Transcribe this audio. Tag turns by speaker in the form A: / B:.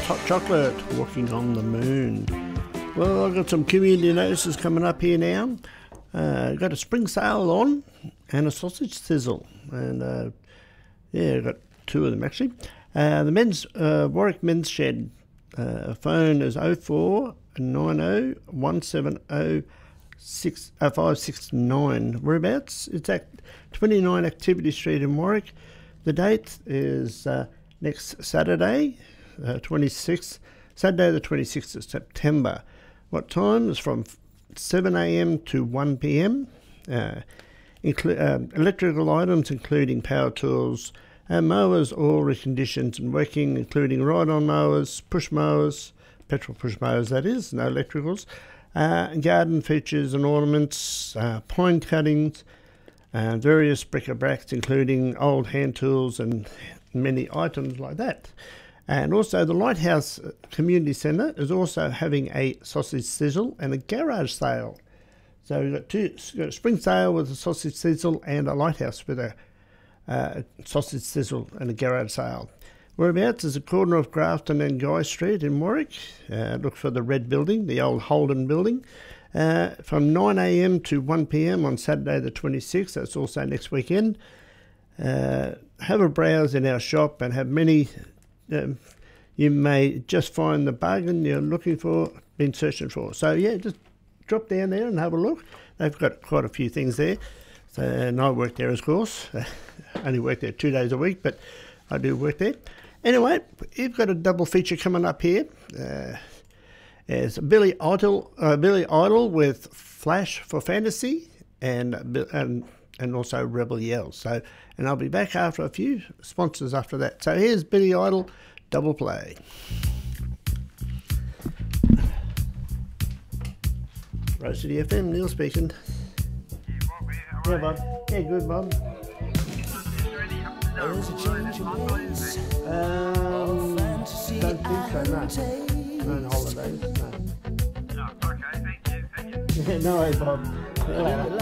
A: Hot Chocolate, Walking on the Moon. Well, I've got some community notices coming up here now. Got a spring sale on and a sausage sizzle. And I've got two of them actually. The Warwick Men's Shed phone is 0490 170 569. Whereabouts? It's at 29 Activity Street in Warwick. The date is next Saturday, Saturday the 26th of September. What time? Is from 7 a.m. to 1 p.m. Electrical items including power tools, mowers, all reconditioned and working, including ride-on mowers, push mowers, petrol push mowers that is, no electricals, garden features and ornaments, pine cuttings, various bric-a-bracs including old hand tools and many items like that. And also the Lighthouse Community Centre is also having a sausage sizzle and a garage sale. So we've got a spring sale with a sausage sizzle and a Lighthouse with a sausage sizzle and a garage sale. Whereabouts is the corner of Grafton and Guy Street in Warwick. Look for the red building, the old Holden building. From 9 a.m. to 1 p.m. on Saturday the 26th, that's also next weekend. Have a browse in our shop and have many. You may just find the bargain you're looking for, been searching for. So yeah, just drop down there and have a look. They've got quite a few things there. So, and I work there, of course. I only work there 2 days a week, but I do work there. Anyway, you've got a double feature coming up here. There's Billy Idol with Flash for Fantasy and also Rebel Yell. So, and I'll be back after a few sponsors after that. So here's Billy Idol, double play. Rose City FM, Neil speaking. Yeah, Bob. Yeah, good, Bob.
B: There's a change of pace.
A: Don't think so, no. No holidays, no.
C: No, okay, thank you.
A: Yeah, no, Bob.